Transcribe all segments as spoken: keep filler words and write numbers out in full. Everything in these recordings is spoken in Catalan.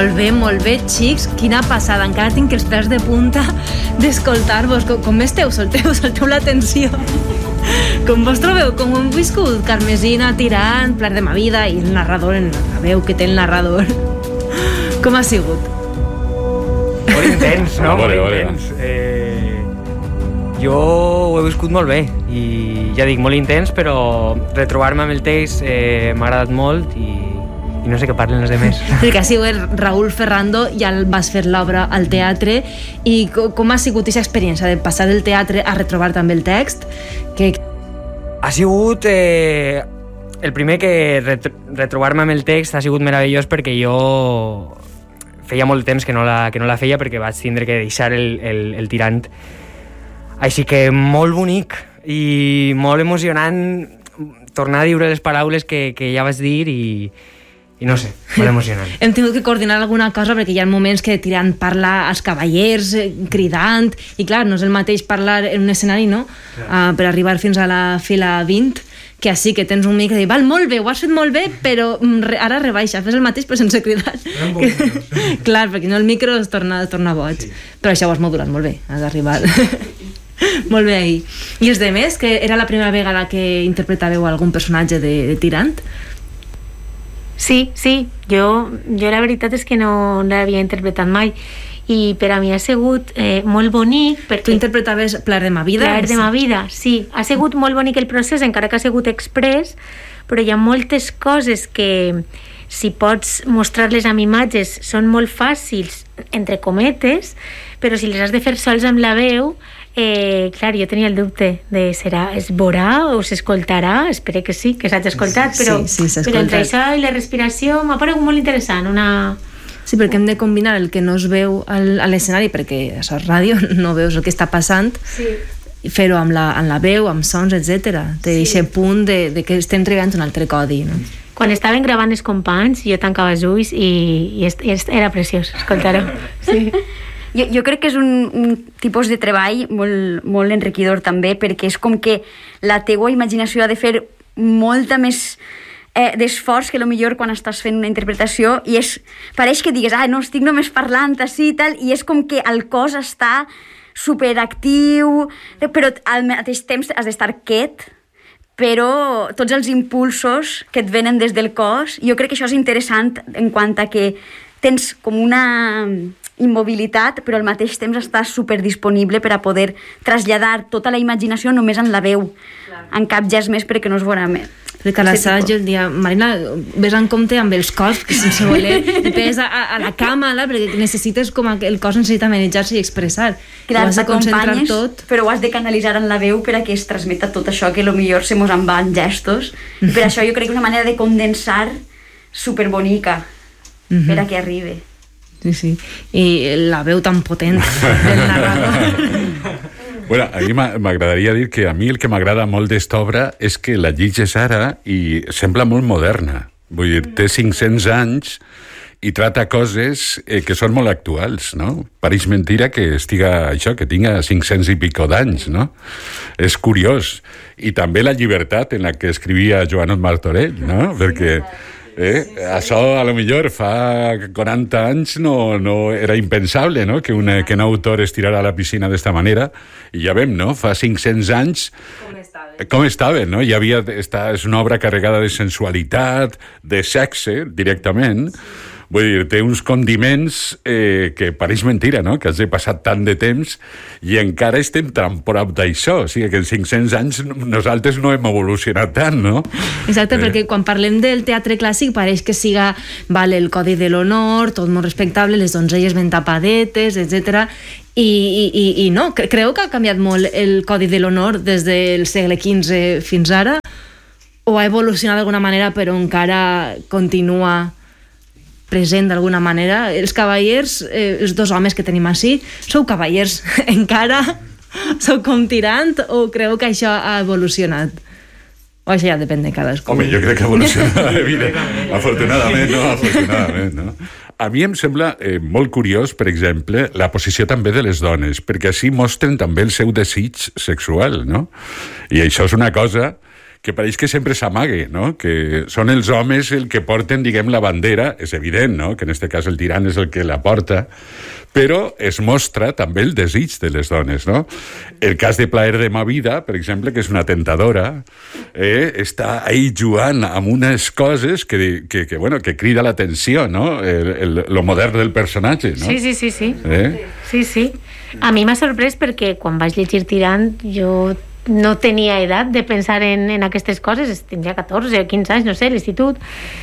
Molt bé, molt bé, xics. Quina passada. Encara tinc els pèls de punta d'escoltar-vos. Com, com esteu? Solteu, solteu l'atenció. Com vos trobeu? Com ho hem viscut? Carmesina, Tirant, Plaer de ma vida i el narrador, la veu que té el narrador. Com ha sigut? Molt intens, no? Molt Molt intens. Eh, jo ho he viscut molt bé i ja dic, molt intens, però retrobar-me amb el text eh, m'ha agradat molt i, i no sé què parlen els demés. Perquè ha sigut Raúl Ferrando, ja vas fer l'obra al teatre, i com ha sigut aquesta experiència de passar del teatre a retrobar també el text? Que... Ha sigut... Eh, el primer que ret- retrobar-me amb el text ha sigut meravellós perquè jo feia molt temps que no la, que no la feia perquè vaig tindre que deixar el, el, el Tirant. Així que molt bonic i molt emocionant tornar a dir les paraules que, que ja vaig dir i, i no sé, molt emocionant. Hem tingut que coordinar alguna cosa perquè hi ha moments que Tirant parla als cavallers eh, cridant, i clar, no és el mateix parlar en un escenari, no? Uh, per arribar fins a la fila vint, que així que tens un micro i dir, val, molt bé, ho has fet molt bé, però re, ara rebaixa, fes el mateix però sense cridar. Clar, perquè no el micro es torna, es torna boig. Sí. Però això ho has modulat molt bé, has arribat. Molt bé ahí. I els demés, que era la primera vegada que interpretàveu algun personatge de, de Tirant? Sí, sí, jo, jo la veritat és que no l'havia interpretat mai i per a mi ha sigut eh, molt bonic perquè... Tu interpretaves Plaer de ma vida? Plaer de ma vida, sí. Ha sigut molt bonic el procés, encara que ha sigut express, però hi ha moltes coses que si pots mostrar-les amb imatges són molt fàcils, entre cometes, però si les has de fer sols amb la veu, eh, clar, jo tenia el dubte de serà, es veurà o s'escoltarà, espero que sí, que s'hagi escoltat, però, sí, sí, però entre això i la respiració m'ha paregut molt interessant, una... Sí, perquè hem de combinar el que no es veu al, a l'escenari, perquè això és ràdio, no veus el que està passant, sí. Fer-ho amb la, amb la veu, amb sons, etcètera. Té sí. Aquest punt de, de que estem entregant un altre codi, no? Quan estaven gravant els companys, jo tancava els ulls i, i era preciós, escoltar-ho. Sí. Jo, jo crec que és un, un tipus de treball molt, molt enriquidor també, perquè és com que la teua imaginació ha de fer molta més eh, d'esforç que potser quan estàs fent una interpretació, i és, pareix que digues, ah, no, estic només parlant així i tal, i és com que el cos està superactiu, però al mateix temps has d'estar quiet, però tots els impulsos que et venen des del cos, jo crec que això és interessant en quant a que tens com una immobilitat, però al mateix temps estàs superdisponible per a poder traslladar tota la imaginació només en la veu, clar. En cap gest més perquè no es veurà més. Perquè a l'assaig jo el dia, Marina, ves en compte amb els cos, que sense voler i pegues a, a la cama, la, perquè necessites com el cos necessita manejar-se i expressar. Clar, t'acompanyes, tot. Però ho has de canalitzar en la veu per a que es transmeta tot això que potser se mos en va en gestos. I per això jo crec que una manera de condensar superbonica uh-huh. per a que arribi. Sí, sí. I la veu tan potent del narrador. Bueno, a mi m'agradaria dir que a mi el que m'agrada molt d'esta obra és que la llitges ara i sembla molt moderna. Vull dir, té cinc-cents anys i trata coses eh, que són molt actuals, no? Pareix mentira que estiga això, que tinga cinc-cents i pico d'anys, no? És curiós. I també la llibertat en la que escrivia Joanot Martorell, no? Perquè... Eh? Sí, sí. Això a lo millor fa quaranta anys no, no era impensable, no? Que, una, que un autor es tirara a la piscina d'esta manera, i ja vem, no? Fa cinc-cents anys com estava, com estava, no? Hi havia, esta, és una obra carregada de sensualitat, de sexe directament. Sí. Vull dir, té uns condiments eh, que pareix mentira, no? Que has de passar tant de temps i encara estem tan prop d'això. O sigui, que en cinc-cents anys nosaltres no hem evolucionat tant, no? Exacte, eh. perquè quan parlem del teatre clàssic pareix que siga, vale, el codi de l'honor, tot molt respectable, les donzelles ben tapadetes, etcètera. I, i, i no, creu que ha canviat molt el codi de l'honor des del segle quinze fins ara? O ha evolucionat d'alguna manera però encara continua present d'alguna manera? Els cavallers, eh, els dos homes que tenim així, sou cavallers encara? Sou com Tirant? O creu que això ha evolucionat? O això ja depèn de cadascú. Home, jo crec que ha evolucionat, evident. Afortunadament, no? Afortunadament, no? A mi em sembla eh, molt curiós, per exemple, la posició també de les dones, perquè així mostren també el seu desig sexual, no? I això és una cosa que pareix que sempre s'amague, no? Que són els homes el que porten, diguem, la bandera, és evident, no? Que en aquest cas el tirant és el que la porta, però es mostra també el desig de les dones, no? El cas de Plaer de ma vida, per exemple, que és una tentadora, eh, està ahí jugant amb unes coses que, que, que, bueno, que crida l'atenció, no? El, el, lo modern del personatge, no? Sí, sí, sí, sí. Eh? Sí, sí. A mi m'ha sorprès perquè quan vaig llegir Tirant jo no tenia edat de pensar en, en aquestes coses, tindria catorze o quinze anys, no sé, l'institut,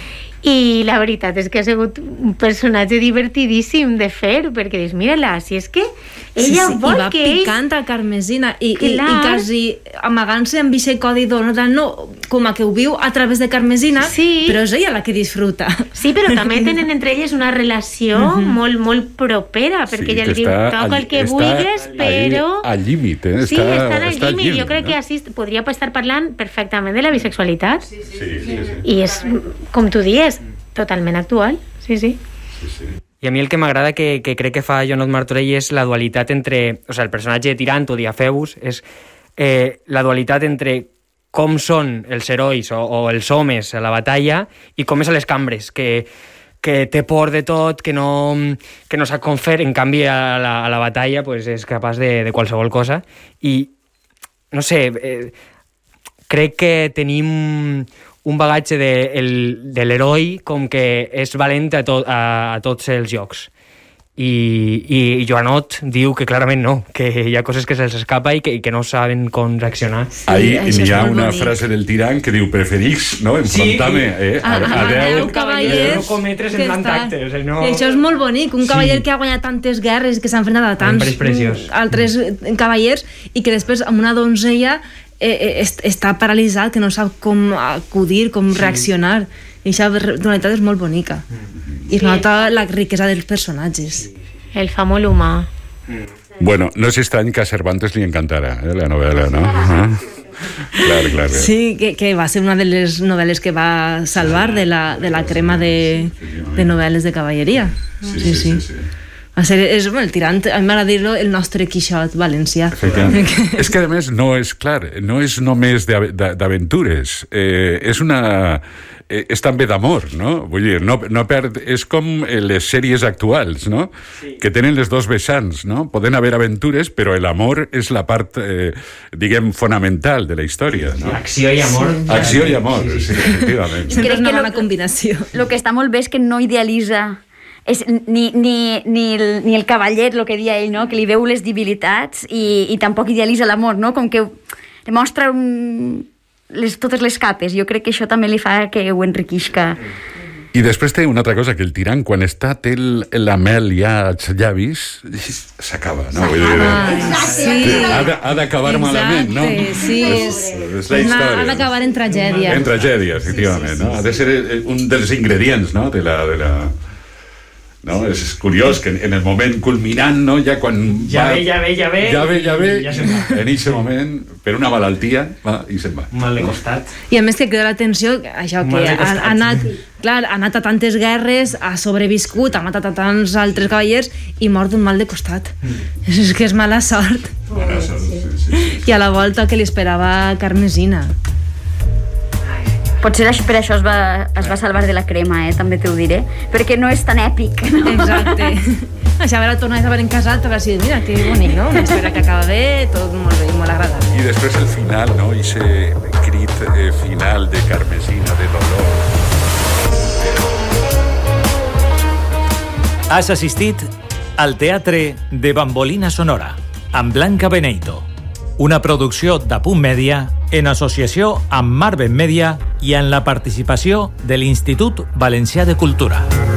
i la veritat és que ha sigut un personatge divertidíssim de fer, perquè dius, mira-la, si és que ella sí, sí, vol i va que picant ell... a Carmesina i, i, Clar. i quasi amagant-se amb aquest codi d'honor, no, com a que ho viu a través de Carmesina, Sí. però és ella la que disfruta. Sí, però també tenen entre elles una relació molt, molt propera, perquè ella li diu, toca el que vulguis, però... Al límit, eh? Sí, està, estan al està límit. Jo crec no? que així podria estar parlant perfectament de la bisexualitat. Sí, sí, sí. I és, com tu dius, totalment actual. Sí, sí. sí, sí. I a mi el que m'agrada que, que crec que fa Joanot Martorell és la dualitat entre... O sigui, el personatge de Tirant o Diafebus és eh, la dualitat entre com són els herois o, o els homes a la batalla i com és a les cambres, que, que té por de tot, que no, que no sap com fer, en canvi a la, a la batalla pues, és capaç de, de qualsevol cosa. I, no sé, eh, crec que tenim un bagatge de, el, de l'heroi com que és valent a, to, a, a tots els jocs. I, i Joanot diu que clarament no, que hi ha coses que se'ls escapa i que, i que no saben com reaccionar. Sí, Ahí això hi és ha molt una bonic. frase del tirant que diu preferix, no? Enfrontar-me eh? a, a, a deu... deu cavallers no cometre que semblant està- acte, o sigui, no- I això és molt bonic, un Sí. cavaller que ha guanyat tantes guerres, que s'ha enfrontat a tants pareix preciós. mm, altres cavallers i que després amb una donzella eh, eh, est està paralitzat, que no sap com acudir, com sí. reaccionar. I aquesta dualitat és molt bonica. I es nota la riquesa dels personatges. El fa molt humà. Bueno, no és estrany que a Cervantes li encantara eh, la novel·la, no? Ah. Clar, clar. Sí, que, que va ser una de les novel·les que va salvar de la, de la crema de, de novel·les de cavalleria. Sí, sí, sí. sí. Va ser, és, bueno, el tirant, a mi m'agrada dir-lo, el nostre Quixot valencià. Efectivament. És que, a més, no és, clar, no és només de- de- d'aventures, eh, és una... eh, és també d'amor, no? Vull dir, no, no perd, és com eh, les sèries actuals, no? Sí. Que tenen les dos vessants, no? Poden haver aventures, però l'amor és la part, eh, diguem, fonamental de la història, no? Acció i amor. Sí. Acció i amor, sí, sí, efectivament. Sempre Crec és una que lo- bona combinació. El que està molt bé és que no idealitza és, ni, ni, ni, el, ni el cavallet, el que deia ell, no? Que li veu les debilitats i, i tampoc idealitza l'amor, no? Com que li mostra un, les, totes les capes. Jo crec que això també li fa que ho enriquisca. I després té una altra cosa, que el tirant, quan està, té el, la mel ja als llavis, s'acaba, no? Vull dir, Ah, sí. ha de- ha d'acabar malament, no? Exacte, sí, És, és, és la una- història. ha d'acabar en tragèdia. En tragèdia, efectivament, no? Ha de ser eh, un dels ingredients, no? De la... De la... No? És curiós que en, en el moment culminant, no? Ja quan Ja va... ve, ja ve, ja ve. Ja ve, ja ve, Ja se'n va. en aquest moment, per una malaltia, va, i se'n va. Un mal de costat. I a més que crida l'atenció això que Mal de ha, costat. ha, anat, clar, ha anat a tantes guerres, ha sobreviscut, ha matat a tants altres cavallers i mor d'un mal de costat. Mm. És que és mala sort. Bona sort, sí, sí, sí. I a la volta que li esperava Carmesina. Potser per això es va, es va salvar de la crema, eh? També t'ho diré. Perquè no és tan èpic, no? Exacte. Això, a veure, tornar a haver casat, a veure si, mira, que bonic, no? Una història que acaba bé, tot molt bé i molt agradable. I després el final, no? Ese crit eh, final de Carmesina, de dolor. Has assistit al Teatre de Bambolina Sonora amb Blanca Beneito, una producció de Punt Mèdia en associació amb Marben Mèdia i en la participació de l'Institut Valencià de Cultura.